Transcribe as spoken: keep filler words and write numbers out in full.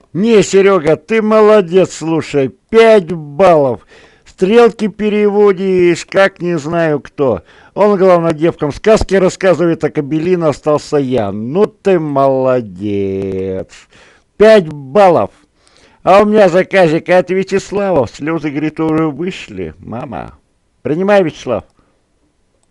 Не, Серега, ты молодец, слушай, пять баллов. Стрелки переводишь, как не знаю кто. Он, главное, девкам сказки рассказывает, а Кобелин остался я. Ну ты молодец. Пять баллов. А у меня заказик от Вячеслава. Слезы, говорит, уже вышли. Мама. Принимай, Вячеслав.